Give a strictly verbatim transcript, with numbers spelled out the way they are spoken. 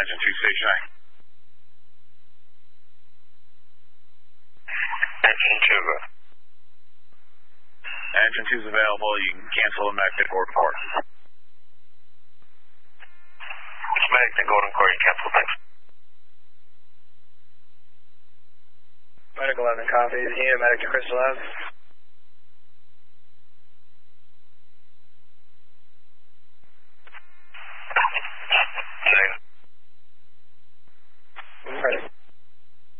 Engine two stationary. Engine two, go. Engine two is available. You can cancel the medic or report. It's medic, then Golden Core, you cancel, thanks. Medic eleven, copy. Unit medic to Crystal Ave.